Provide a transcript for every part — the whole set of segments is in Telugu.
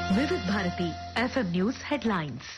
వివిధ భారతి ఎఫ్ఎం న్యూస్ హెడ్లైన్స్.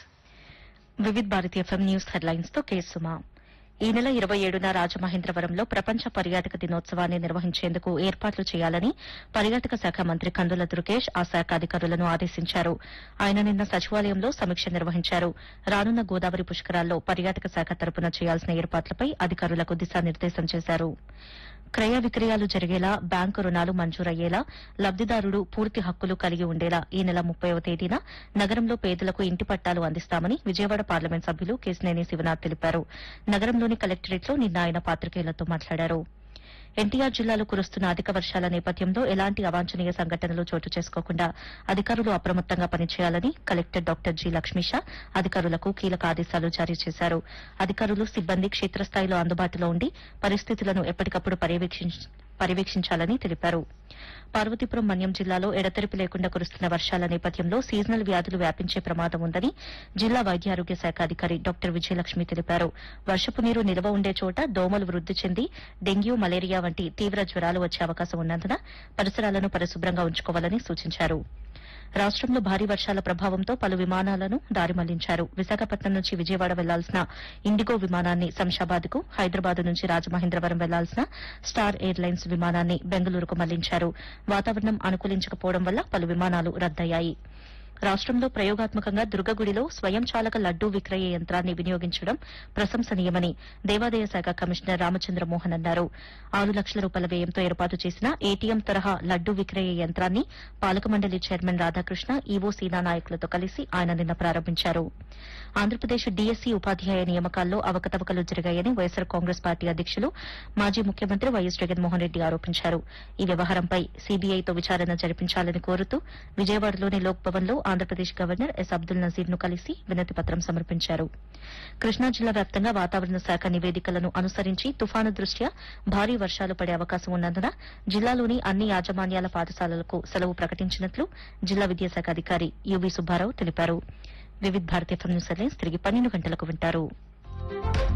వివిధ భారతి ఎఫ్ఎం న్యూస్ హెడ్లైన్స్ తో కేసుమా. ఈ నెల 27న రాజమహేంద్రవరంలో ప్రపంచ పర్యాటక దినోత్సవాన్ని నిర్వహించేందుకు ఏర్పాట్లు చేయాలని పర్యాటక శాఖ మంత్రి కందుల దుర్గేష్ ఆ శాఖ అధికారులను ఆదేశించారు. ఆయన నిన్న సచివాలయంలో సమీక్ష నిర్వహించారు. రానున్న గోదావరి పుష్కరాల్లో పర్యాటక శాఖ తరపున చేయాల్సిన ఏర్పాట్లపై అధికారులకు దిశానిర్దేశం చేశారు. క్రయ విక్రయాలు జరిగేలా, బ్యాంకు రుణాలు మంజూరయ్యేలా, లబ్దిదారుడు పూర్తి హక్కులు కలిగి ఉండేలా ఈ నెల 30వ తేదీన నగరంలో పేదలకు ఇంటి పట్టాలు అందిస్తామని విజయవాడ పార్లమెంట్ సభ్యులు కేశినేని శివనాథ్ తెలిపారు. నగరంలోని కలెక్టరేట్లో నిన్న ఆయన పాత్రికేయులతో మాట్లాడారు. ఎన్టీఆర్ జిల్లాలో కురుస్తున్న అధిక వర్షాల నేపథ్యంలో ఎలాంటి అవాంఛనీయ సంఘటనలు చోటు చేసుకోకుండా అధికారులు అప్రమత్తంగా పనిచేయాలని కలెక్టర్ డాక్టర్ జి లక్ష్మీష అధికారులకు కీలక ఆదేశాలు జారీ చేశారు. అధికారులు, సిబ్బంది క్షేత్రస్థాయిలో అందుబాటులో ఉండి పరిస్థితులను ఎప్పటికప్పుడు పర్యవేక్షించాలని తెలిపారు. పార్వతీపురం మన్యం జిల్లాలో ఎడతెరిపి లేకుండా కురుస్తున్న వర్షాల నేపథ్యంలో సీజనల్ వ్యాధులు వ్యాపించే ప్రమాదం ఉందని జిల్లా వైద్యారోగ్య శాఖ అధికారి డాక్టర్ విజయలక్ష్మి తెలిపారు. వర్షపు నీరు నిల్వ ఉండే చోట దోమలు వృద్ది చెంది డెంగ్యూ, మలేరియా వంటి తీవ్ర జ్వరాలు వచ్చే అవకాశం ఉన్నందున పరిసరాలను పరిశుభ్రంగా ఉంచుకోవాలని సూచించారు. రాష్టంలో భారీ వర్షాల ప్రభావంతో పలు విమానాలను దారి మళ్లించారు. విశాఖపట్నం నుంచి విజయవాడ వెళ్లాల్సిన ఇండిగో విమానాన్ని శంషాబాద్కు, హైదరాబాద్ నుంచి రాజమహేంద్రవరం వెళ్లాల్సిన స్టార్ ఎయిర్లైన్స్ విమానాన్ని బెంగళూరుకు మళ్లించారు. వాతావరణం అనుకూలించకపోవడం వల్ల పలు విమానాలు రద్దయ్యాయి. రాష్టంలో ప్రయోగాత్మకంగా దుర్గగుడిలో స్వయం చాలక లడ్డూ విక్రయ యంత్రాన్ని వినియోగించడం ప్రశంసనీయమని దేవాదాయ శాఖ కమిషనర్ రామచంద్ర మోహన్ అన్నారు. 6 లక్షల రూపాయల వ్యయంతో ఏర్పాటు చేసిన ఏటీఎం తరహా లడ్డూ విక్రయ యంత్రాన్ని పాలక మండలి చైర్మన్ రాధాకృష్ణ, ఈవో సీనా నాయకులతో కలిసి ఆయన నిన్న ప్రారంభించారు. ఆంధ్రప్రదేశ్ డీఎస్సీ ఉపాధ్యాయ నియామకాల్లో అవకతవకలు జరిగాయని వైఎస్సార్ కాంగ్రెస్ పార్టీ అధ్యకులు, మాజీ ముఖ్యమంత్రి వైఎస్ జగన్మోహన్ రెడ్డి ఆరోపించారు. ఈ వ్యవహారంపై సీబీఐతో విచారణ జరిపించాలని కోరుతూ విజయవాడలోని లోక్ భవన్లో ఆంధ్రప్రదేశ్ గవర్నర్ ఎస్ అబ్దుల్ నజీర్ ను కలిసి వినతి పత్రం సమర్పించారు. కృష్ణా జిల్లా వ్యాప్తంగా వాతావరణ శాఖ నివేదికలను అనుసరించి తుఫాను దృష్ట్యా భారీ వర్షాలు పడే అవకాశం ఉన్నందున జిల్లాలోని అన్ని యాజమాన్యాల పాఠశాలలకు సెలవు ప్రకటించినట్లు జిల్లా విద్యాశాఖ అధికారి యువి సుబ్బారావు తెలిపారు. వివిధ భారతీయ న్యూస్ హెడ్లైన్స్ తిరిగి 12 గంటలకు వింటారు.